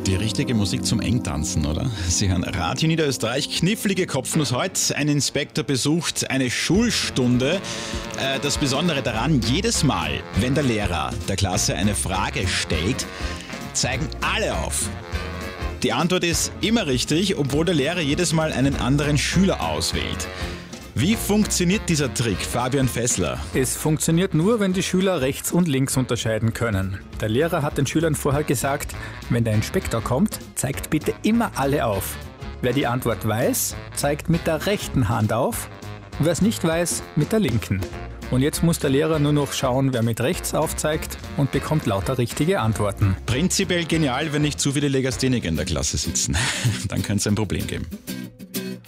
Die richtige Musik zum Engtanzen, oder? Sie hören Radio Niederösterreich, knifflige Kopfnuss. Heute ein Inspektor besucht eine Schulstunde. Das Besondere daran, jedes Mal, wenn der Lehrer der Klasse eine Frage stellt, zeigen alle auf. Die Antwort ist immer richtig, obwohl der Lehrer jedes Mal einen anderen Schüler auswählt. Wie funktioniert dieser Trick, Fabian Fessler? Es funktioniert nur, wenn die Schüler rechts und links unterscheiden können. Der Lehrer hat den Schülern vorher gesagt, wenn der Inspektor kommt, zeigt bitte immer alle auf. Wer die Antwort weiß, zeigt mit der rechten Hand auf, wer es nicht weiß, mit der linken. Und jetzt muss der Lehrer nur noch schauen, wer mit rechts aufzeigt und bekommt lauter richtige Antworten. Prinzipiell genial, wenn nicht zu viele Legastheniker in der Klasse sitzen. Dann könnte es ein Problem geben.